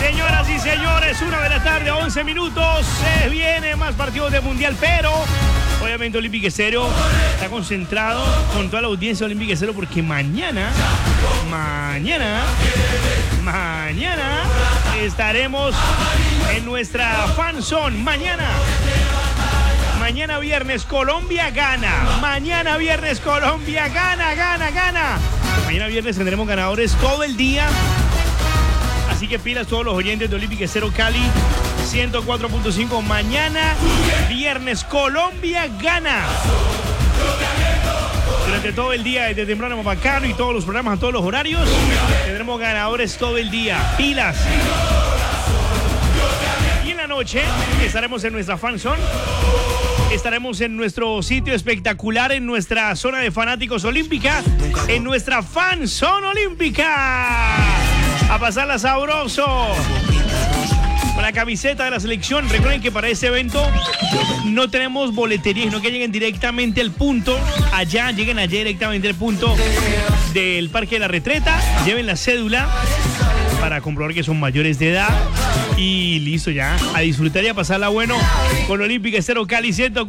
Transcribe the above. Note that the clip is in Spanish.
Señoras y señores, 1:11 p.m. Se viene más partidos de Mundial, pero obviamente Olympique Estéreo está concentrado con toda la audiencia de Olympique Estéreo porque mañana estaremos en nuestra fan zone. Mañana viernes Colombia gana. Mañana viernes Colombia gana. Mañana viernes tendremos ganadores todo el día. Así que pilas todos los oyentes de Olympique Estéreo Cali 104.5. Mañana viernes Colombia gana. Durante todo el día, desde temprano bacano y todos los programas a todos los horarios, tendremos ganadores todo el día. Pilas. Y en la noche estaremos en nuestra fan zone. Estaremos en nuestro sitio espectacular, en nuestra zona de fanáticos olímpica, en nuestra fan zone olímpica. A pasarla sabroso. Con la camiseta de la selección. Recuerden que para este evento no tenemos boletería, sino que lleguen directamente al punto. Lleguen allá directamente al punto del Parque de la Retreta. Lleven la cédula para comprobar que son mayores de edad. Y listo ya. A disfrutar y a pasarla bueno con Olympique Estéreo Cali 104.